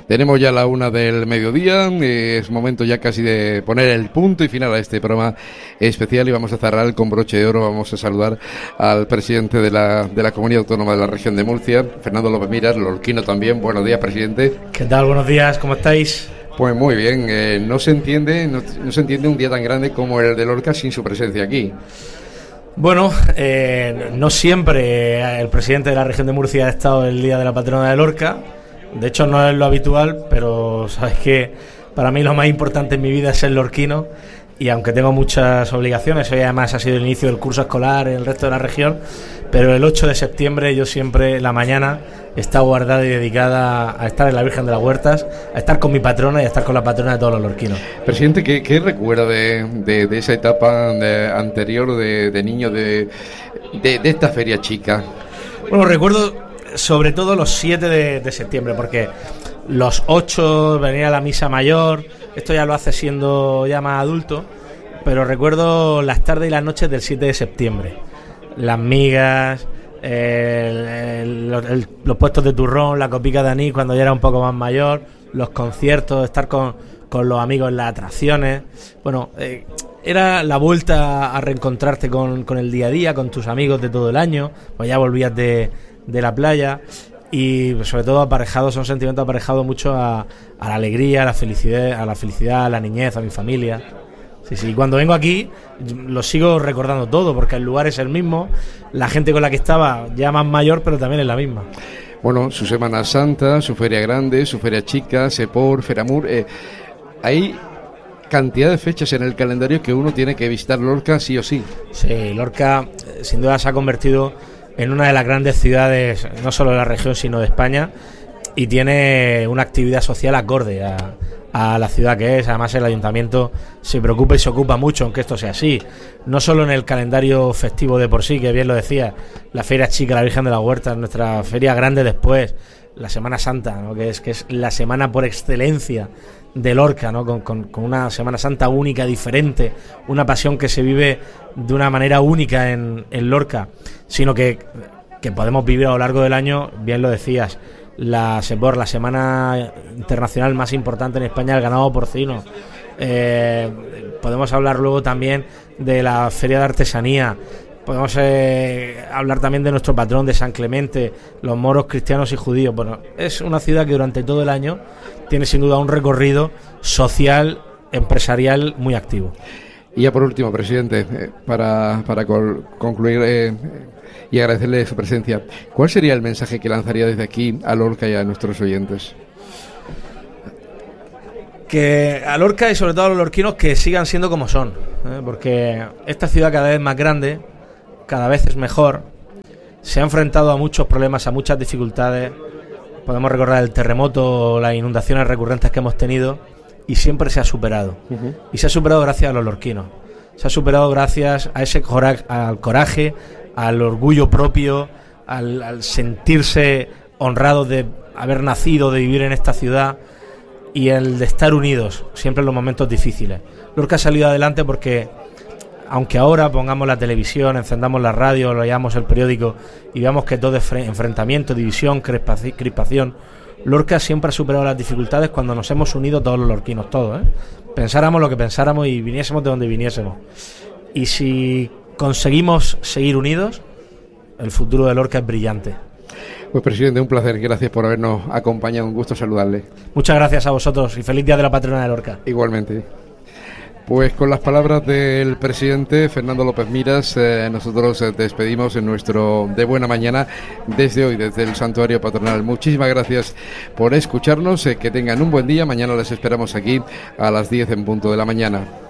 Tenemos ya la 1 del mediodía, es momento ya casi de poner el punto y final a este programa especial y vamos a cerrar con broche de oro. Vamos a saludar al presidente de la Comunidad Autónoma de la Región de Murcia, Fernando López Miras, lorquino también. Buenos días, presidente. ¿Qué tal? Buenos días, ¿cómo estáis? Pues muy bien, no se entiende un día tan grande como el de Lorca sin su presencia aquí. Bueno, no siempre el presidente de la Región de Murcia ha estado el día de la patrona de Lorca. De hecho, no es lo habitual, pero sabes que para mí lo más importante en mi vida es ser lorquino. Y aunque tengo muchas obligaciones, hoy además ha sido el inicio del curso escolar en el resto de la región, pero el 8 de septiembre yo siempre, la mañana, está guardada y dedicada a estar en la Virgen de las Huertas, a estar con mi patrona y a estar con la patrona de todos los lorquinos. Presidente, ¿qué recuerda de esa etapa anterior de niño, de esta feria chica? Bueno, recuerdo sobre todo los 7 de septiembre, porque los 8 venía a la misa mayor, esto ya lo hace siendo ya más adulto, pero recuerdo las tardes y las noches del 7 de septiembre, las migas, los puestos de turrón, la copica de anís cuando ya era un poco más mayor, los conciertos, estar con los amigos en las atracciones. Bueno, era la vuelta a reencontrarte con el día a día, con tus amigos de todo el año, pues ya volvías de la playa. Y sobre todo aparejado, son sentimientos aparejados mucho a la alegría, a la felicidad, a la niñez, a mi familia. Sí, cuando vengo aquí lo sigo recordando todo, porque el lugar es el mismo, la gente con la que estaba ya más mayor, pero también es la misma. Bueno, su Semana Santa, su Feria Grande, su Feria Chica, Sepor, Feramur, hay cantidad de fechas en el calendario que uno tiene que visitar Lorca sí o sí. Sí, Lorca sin duda se ha convertido en una de las grandes ciudades, no solo de la región, sino de España, y tiene una actividad social acorde a la ciudad que es. Además, el ayuntamiento se preocupa y se ocupa mucho en que esto sea así, no solo en el calendario festivo de por sí, que bien lo decía, la Feria Chica, la Virgen de las Huertas, nuestra Feria Grande después, la Semana Santa, ¿no? que es la semana por excelencia de Lorca, ¿no? con una Semana Santa única, diferente, una pasión que se vive de una manera única en Lorca, sino que podemos vivir a lo largo del año. Bien lo decías, la Sepor, la semana internacional más importante en España, el ganado porcino. Podemos hablar luego también de la Feria de Artesanía. Podemos hablar también de nuestro patrón de San Clemente, los moros cristianos y judíos. Bueno, es una ciudad que durante todo el año tiene sin duda un recorrido social, empresarial muy activo. Y ya por último, presidente, para concluir y agradecerle su presencia, ¿cuál sería el mensaje que lanzaría desde aquí a Lorca y a nuestros oyentes? Que a Lorca y sobre todo a los lorquinos que sigan siendo como son, porque esta ciudad cada vez más grande, cada vez es mejor, se ha enfrentado a muchos problemas, a muchas dificultades. Podemos recordar el terremoto, las inundaciones recurrentes que hemos tenido, y siempre se ha superado. Uh-huh. Y se ha superado gracias a los lorquinos. Se ha superado gracias a ese al coraje, al orgullo propio, al sentirse honrado de haber nacido, de vivir en esta ciudad, y el de estar unidos siempre en los momentos difíciles. Lorca ha salido adelante porque, aunque ahora pongamos la televisión, encendamos la radio, leamos el periódico y veamos que todo es enfrentamiento, división, crispación, Lorca siempre ha superado las dificultades cuando nos hemos unido todos los lorquinos, todos, pensáramos lo que pensáramos y viniésemos de donde viniésemos. Y si conseguimos seguir unidos, el futuro de Lorca es brillante. Pues presidente, un placer, gracias por habernos acompañado, un gusto saludarle. Muchas gracias a vosotros y feliz día de la patrona de Lorca. Igualmente. Pues con las palabras del presidente Fernando López Miras, nosotros despedimos en nuestro De Buena Mañana desde hoy, desde el Santuario Patronal. Muchísimas gracias por escucharnos, que tengan un buen día. Mañana les esperamos aquí a las 10 en punto de la mañana.